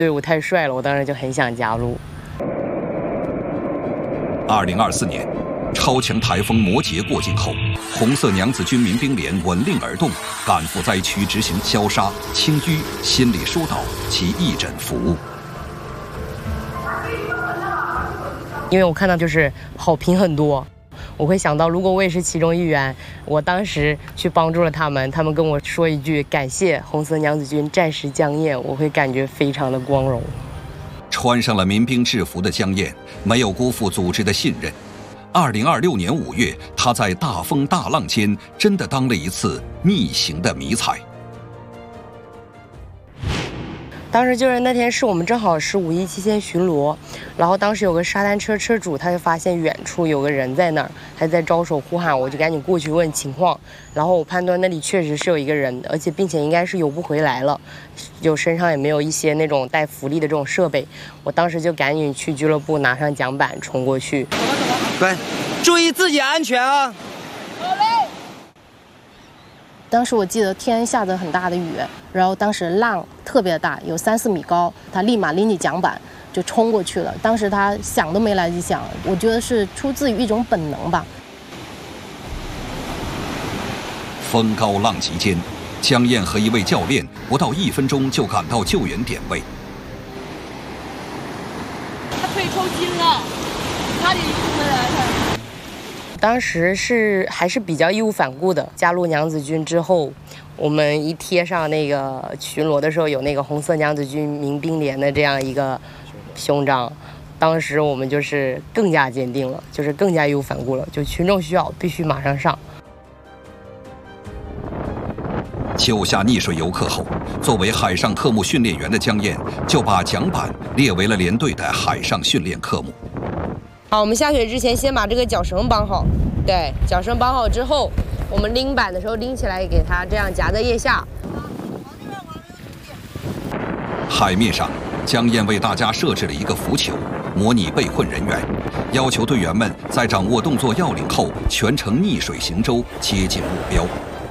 队伍太帅了，我当时就很想加入。 2024年，超强台风摩羯过境后，红色娘子军民兵连闻令而动，赶赴灾区执行消杀、清淤、心理疏导及义诊服务。 因为我看到就是好评很多，我会想到如果我也是其中一员，我当时去帮助了他们，他们跟我说一句感谢红色娘子军战时江燕，我会感觉非常的光荣。 穿上了民兵制服的江燕没有辜负组织的信任。2026年5月，他在大风大浪间真的当了一次逆行的迷彩。 当时就是那天是我们正好是5一期间巡逻，然后当时有个沙滩车车主，他就发现远处有个人在那儿，还在招手呼喊，我就赶紧过去问情况。然后我判断那里确实是有一个人，而且并且应该是游不回来了，就身上也没有一些那种带浮力的这种设备。我当时就赶紧去俱乐部拿上桨板冲过去。 对，注意自己安全啊！ 当时我记得天下着很大的雨，然后当时浪特别大，有3、4米高，他立马拎起桨板就冲过去了。当时他想都没来得及想，我觉得是出自于一种本能吧。 风高浪急间，江燕和一位教练不到1分钟就赶到救援点位。 他腿抽筋了，哪里出来了？ 当时还是比较义无反顾的。加入娘子军之后，我们一贴上那个巡逻的时候有那个红色娘子军民兵连的这样一个胸章，当时我们就是更加坚定了，就是更加义无反顾了，就群众需要必须马上上。 救下溺水游客后，作为海上科目训练员的江燕就把桨板列为了连队的海上训练科目。 好，我们下水之前先把这个桨绳绑好。对，桨绳绑好之后，我们拎板的时候拎起来，给它这样夹在腋下。 海面上，江燕为大家设置了一个浮球，模拟被困人员，要求队员们在掌握动作要领后，全程逆水行舟，接近目标。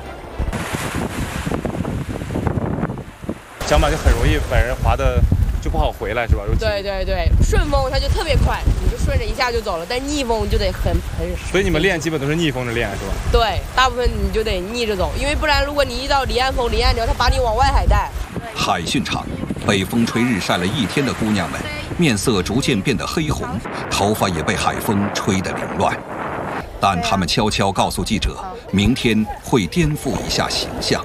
桨板就很容易把人划的就不好回来，是吧？ 对对对，顺风它就特别快，你就顺着一下就走了，但逆风就得很。 所以你们练基本都是逆风着练，是吧？ 对，大部分你就得逆着走，因为不然如果你一到离岸风、离岸流，它把你往外海带。 海训场，被风吹日晒了1天的姑娘们，面色逐渐变得黑红，头发也被海风吹得凌乱。但她们悄悄告诉记者，明天会颠覆一下形象。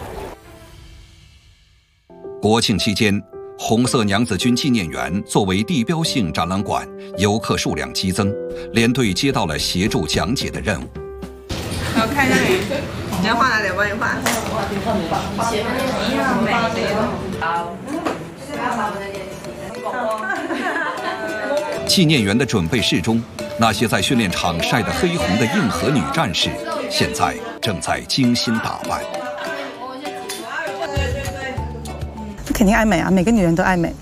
国庆期间，红色娘子军纪念园作为地标性展览馆，游客数量激增，连队接到了协助讲解的任务。 我看一下你要画哪里？我帮你画。 纪念园的准备室中，那些在训练场晒得黑红的硬核女战士，现在正在精心打扮。 肯定爱美啊，每个女人都爱美。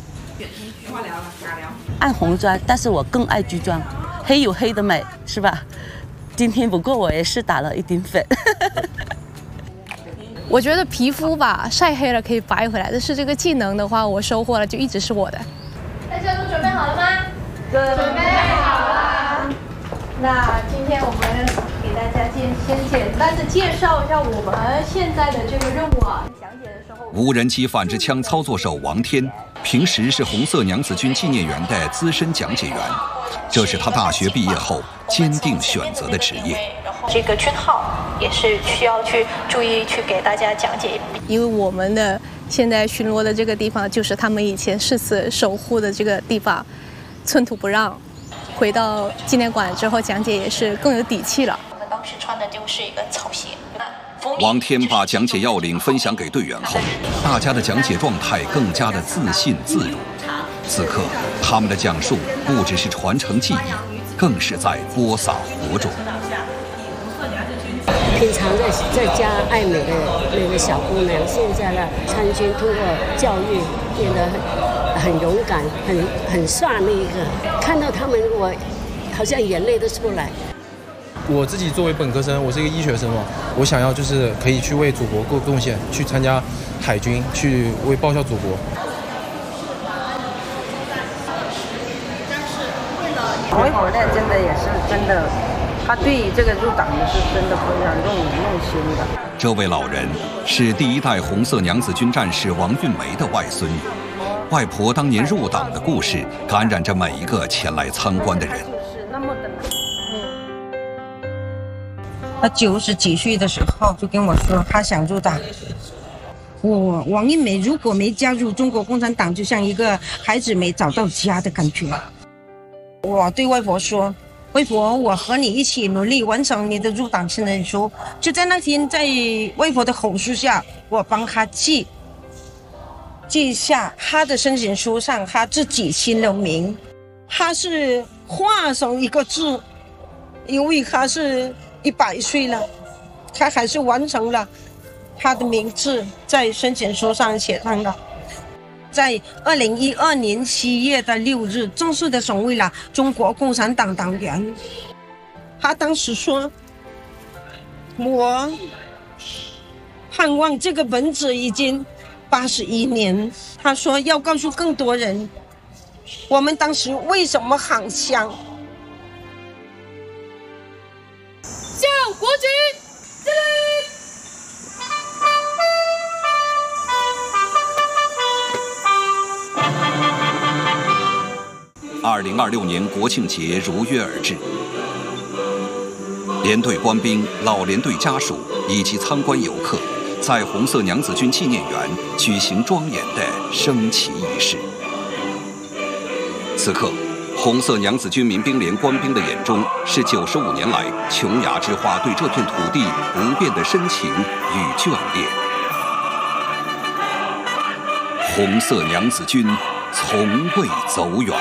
爱红妆，但是我更爱居妆，黑有黑的美，是吧？今天不过我也是打了一点粉。 我觉得皮肤吧，晒黑了可以白回来，但是这个技能的话，我收获了就一直是我的。 大家都准备好了吗？准备好了。 那今天我们给大家先简单的介绍一下我们现在的这个任务啊。讲解的时候， 无人机反制枪操作手王天，平时是红色娘子军纪念园的资深讲解员，这是他大学毕业后坚定选择的职业。 这个军号也是需要去注意去给大家讲解， 因为我们的现在巡逻的这个地方就是他们以前誓死守护的这个地方，寸土不让。回到纪念馆之后讲解也是更有底气了。 我们当时穿的就是一个草鞋。 王天把讲解要领分享给队员后，大家的讲解状态更加的自信自如。此刻，他们的讲述不只是传承技艺，更是在播撒火种。 平常在家爱美的那个小姑娘，现在呢参军，通过教育变得很勇敢，很帅那一个。看到他们，我好像眼泪都出来。 我自己作为本科生，我是一个医学生嘛，我想要就是可以去为祖国贡献，去参加海军，去为报效祖国。 外婆呢，真的也是真的，她对这个入党也是真的非常用心的。 这位老人是第一代红色娘子军战士王运梅的外孙女。外婆当年入党的故事感染着每一个前来参观的人。 他90几岁的时候就跟我说，他想入党。王运梅如果没加入中国共产党，就像一个孩子没找到家的感觉。我对外婆说，外婆，我和你一起努力完成你的入党申请书。就在那天，在外婆的吼诉下，我帮他记下他的申请书上他自己签了名。他是画上一个字，因为他是100岁了，他还是完成了他的名字在申请书上写上了。在2012年7月6日正式的成为了中国共产党党员。他当时说，我盼望这个文字已经81年。他说要告诉更多人，我们当时为什么喊响。 向国军敬礼。 2026年国庆节如约而至，连队官兵、老连队家属以及参观游客，在红色娘子军纪念园举行庄严的升旗仪式。此刻，红色娘子军民兵连官兵的眼中是95年来琼崖之花对这片土地不变的深情与眷恋。红色娘子军从未走远。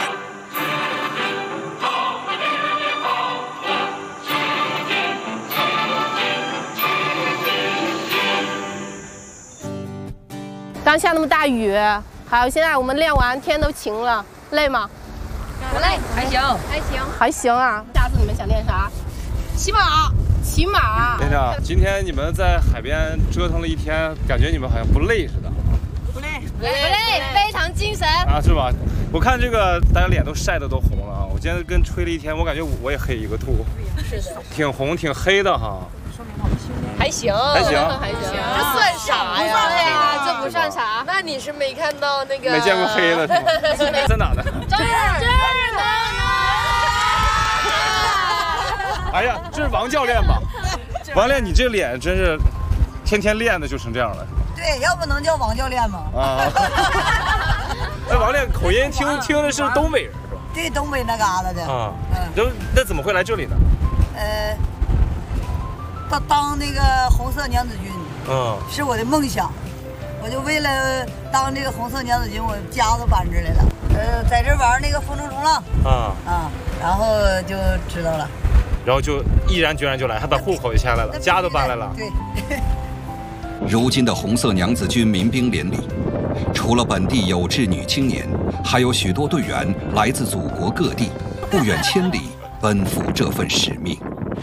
刚下那么大雨，还有现在我们练完天都晴了，累吗？ 不累，还行， 还行啊。下次你们想练啥？骑马。 连长，今天你们在海边折腾了一天，感觉你们好像不累似的。 不累，非常精神啊，是吧？我看这个大家脸都晒得都红了啊！我今天跟吹了一天，我感觉我也黑一个秃。 是的， 挺红挺黑的哈。 还行，这算啥呀？对呀，这不算啥。那你是没看到那个？ 没见过黑的，在哪呢？ 这儿呢。 哎呀，这是王教练吧？王练，你这脸真是天天练的就成这样了。 对，要不能叫王教练吗？ 啊。那王练口音听的是东北人是吧？ 对，东北那嘎达的。 啊。那怎么会来这里呢？ 当那个红色娘子军，是我的梦想，我就为了当这个红色娘子军，我家都搬这来了。在这玩那个风筝冲浪，然后就知道了， 然后就毅然决然就来，还把户口也迁来了，家都搬来了。 对。 如今的红色娘子军民兵连里，除了本地有志女青年，还有许多队员来自祖国各地，不远千里奔赴这份使命。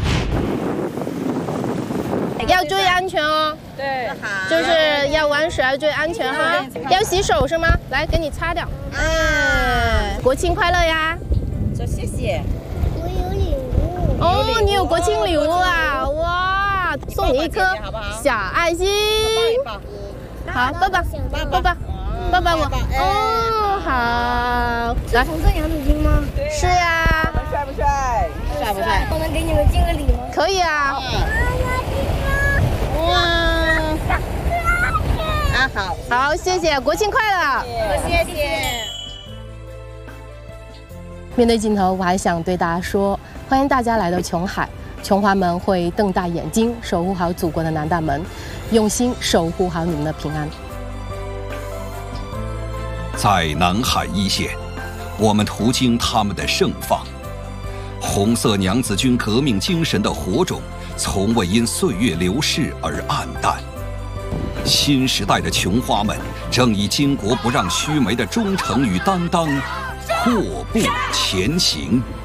要注意安全哦。 对， 就是要玩水要注意安全哈。要洗手是吗？来，给你擦掉。国庆快乐呀！ 说谢谢。 我有礼物。 哦，你有国庆礼物啊！哇，送你一颗小爱心。好，抱抱我。哦，好。 来，红色娘子军吗？ 是呀。 帅不帅？ 帅不帅？我能给你们敬个礼吗？ 可以啊。哇！ 啊， 好，谢谢，国庆快乐！ 谢谢。 面对镜头，我还想对大家说，欢迎大家来到琼海，琼华们会瞪大眼睛守护好祖国的南大门，用心守护好你们的平安。 在南海一线，我们途经他们的盛放，红色娘子军革命精神的火种从未因岁月流逝而黯淡。新时代的琼花们正以巾帼不让须眉的忠诚与担当，阔步前行。